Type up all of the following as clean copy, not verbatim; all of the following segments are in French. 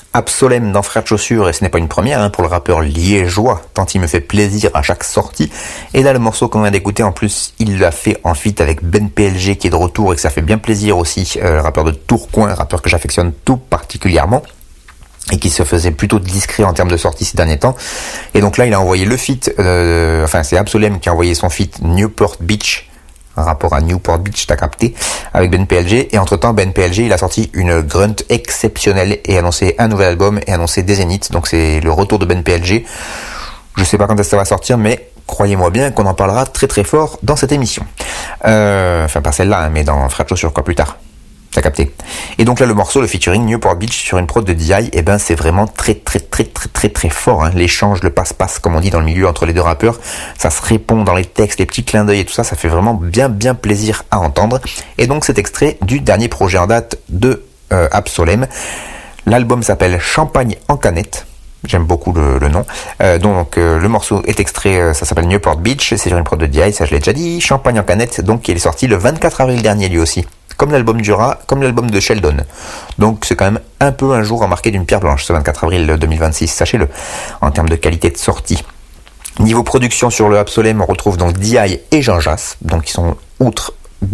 Absolem dans Frères de Chaussures, et ce n'est pas une première pour le rappeur liégeois, tant il me fait plaisir à chaque sortie. Et là, le morceau qu'on vient d'écouter, en plus, il l'a fait en feat avec Ben PLG qui est de retour et que ça fait bien plaisir aussi, le rappeur de Tourcoing, rappeur que j'affectionne tout particulièrement et qui se faisait plutôt discret en termes de sortie ces derniers temps. Et donc là, il a envoyé le feat, c'est Absolem qui a envoyé son feat Newport Beach, un rapport à Newport Beach, t'as capté, avec Ben PLG. Et entre-temps, Ben PLG, il a sorti une grunt exceptionnelle et annoncé un nouvel album et annoncé des zéniths. Donc c'est le retour de Ben PLG. Je sais pas quand est-ce que ça va sortir, mais croyez-moi bien qu'on en parlera très très fort dans cette émission. Pas celle-là, mais dans Frères de Chaussures, plus tard. T'as capté. Et donc là, le morceau, le featuring Newport Beach sur une prod de DI, c'est vraiment très fort. L'échange, le passe-passe, comme on dit dans le milieu entre les deux rappeurs, ça se répond dans les textes, les petits clins d'œil et tout ça, ça fait vraiment bien plaisir à entendre. Et donc cet extrait du dernier projet en date de Absolem. L'album s'appelle Champagne en canette. J'aime beaucoup le nom. Le morceau est extrait, ça s'appelle Newport Beach, c'est sur une prod de DI, ça je l'ai déjà dit. Champagne en canette, donc il est sorti le 24 avril dernier lui aussi. Comme l'album Dura, comme l'album de Sheldon. Donc c'est quand même un peu un jour à marquer d'une pierre blanche, ce 24 avril 2026, sachez-le, en termes de qualité de sortie. Niveau production sur le Absolem, on retrouve donc DI et Jean Jass, donc ils sont outre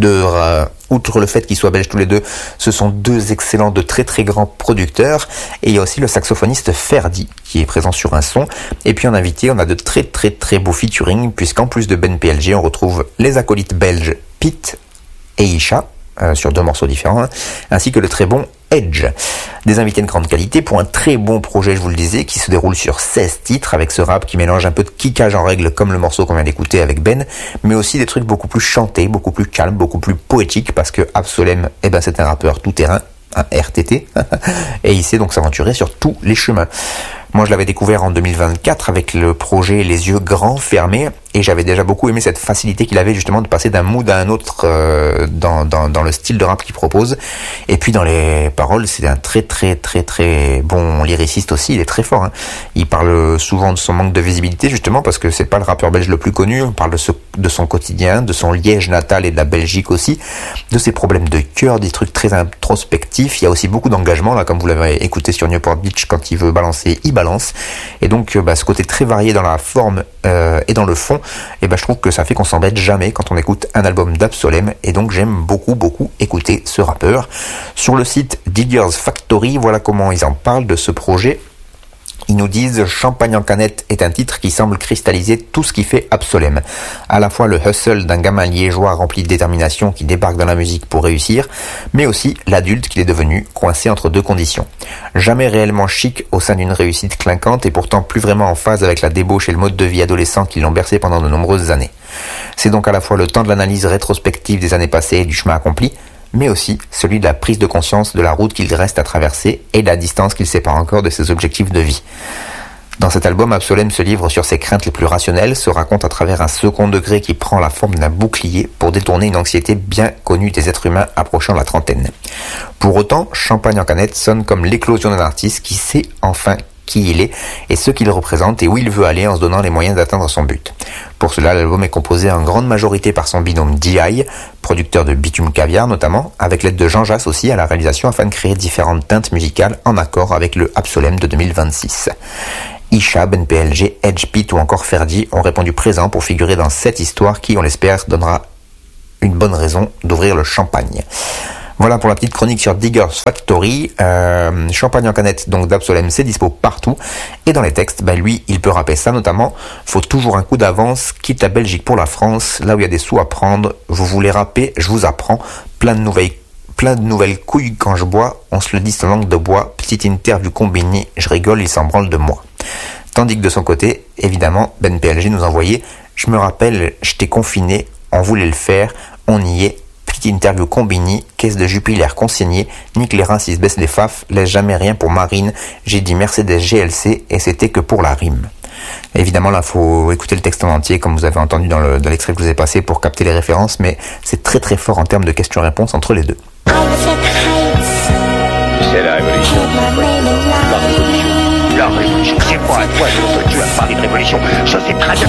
le fait qu'ils soient belges tous les deux, ce sont deux excellents, de très grands producteurs. Et il y a aussi le saxophoniste Ferdi qui est présent sur un son. Et puis en invité, on a de très beaux featuring, puisqu'en plus de Ben PLG, on retrouve les acolytes belges Pete et Isha, sur deux morceaux différents, ainsi que le très bon Edge. Des invités de grande qualité pour un très bon projet, je vous le disais, qui se déroule sur 16 titres, avec ce rap qui mélange un peu de kickage en règle, comme le morceau qu'on vient d'écouter avec Ben, mais aussi des trucs beaucoup plus chantés, beaucoup plus calmes, beaucoup plus poétiques, parce que Absolem, c'est un rappeur tout-terrain, un RTT, et il sait donc s'aventurer sur tous les chemins. Moi, je l'avais découvert en 2024 avec le projet Les yeux grands fermés, et j'avais déjà beaucoup aimé cette facilité qu'il avait justement de passer d'un mood à un autre dans le style de rap qu'il propose. Et puis dans les paroles, c'est un très bon lyriciste aussi, il est très fort. Il parle souvent de son manque de visibilité justement parce que c'est pas le rappeur belge le plus connu. On parle de son quotidien, de son Liège natal et de la Belgique aussi, de ses problèmes de cœur, des trucs très introspectifs. Il y a aussi beaucoup d'engagement là, comme vous l'avez écouté sur Newport Beach, quand il veut balancer, il balance. Et donc ce côté très varié dans la forme et dans le fond, je trouve que ça fait qu'on s'embête jamais quand on écoute un album d'Absolem, et donc j'aime beaucoup écouter ce rappeur. Sur le site Diggers Factory, voilà comment ils en parlent de ce projet. Ils nous disent « Champagne en canette est un titre qui semble cristalliser tout ce qui fait Absolem. À la fois le hustle d'un gamin liégeois rempli de détermination qui débarque dans la musique pour réussir, mais aussi l'adulte qu'il est devenu, coincé entre deux conditions. Jamais réellement chic au sein d'une réussite clinquante et pourtant plus vraiment en phase avec la débauche et le mode de vie adolescent qui l'ont bercé pendant de nombreuses années. C'est donc à la fois le temps de l'analyse rétrospective des années passées et du chemin accompli, mais aussi celui de la prise de conscience de la route qu'il reste à traverser et de la distance qu'il sépare encore de ses objectifs de vie. Dans cet album, Absolem se livre sur ses craintes les plus rationnelles, se raconte à travers un second degré qui prend la forme d'un bouclier pour détourner une anxiété bien connue des êtres humains approchant la trentaine. Pour autant, Champagne en canette sonne comme l'éclosion d'un artiste qui sait enfin qui il est et ce qu'il représente et où il veut aller en se donnant les moyens d'atteindre son but. Pour cela, l'album est composé en grande majorité par son binôme DI, producteur de Bitume Caviar notamment, avec l'aide de Jean Jass aussi à la réalisation afin de créer différentes teintes musicales en accord avec le Absolem de 2026. Isha, Ben PLG, Edge, Pete ou encore Ferdi ont répondu présent pour figurer dans cette histoire qui, on l'espère, donnera une bonne raison d'ouvrir le champagne. Voilà pour la petite chronique sur Diggers Factory. Champagne en canette donc d'Absolem, c'est dispo partout. Et dans les textes, lui, il peut rapper ça notamment. Faut toujours un coup d'avance, quitte la Belgique pour la France, là où il y a des sous à prendre. Vous voulez rapper, je vous apprends. Plein de nouvelles couilles quand je bois. On se le dit sans langue de bois. Petite interview combinée, je rigole, il s'en branle de moi. Tandis que de son côté, évidemment, Ben PLG nous envoyait « Je me rappelle, j'étais confiné, on voulait le faire, on y est. Petite interview combinée, caisse de Jupiler consignée, nique les reins si se baisse les faf, laisse jamais rien pour Marine, j'ai dit Mercedes GLC et c'était que pour la rime. » Évidemment, là, faut écouter le texte en entier, comme vous avez entendu dans l'extrait que je vous ai passé pour capter les références, mais c'est très fort en termes de questions-réponses entre les deux. C'est la révolution. La révolution. C'est pas à toi de tu as parlé de révolution. Ça, c'est très bien.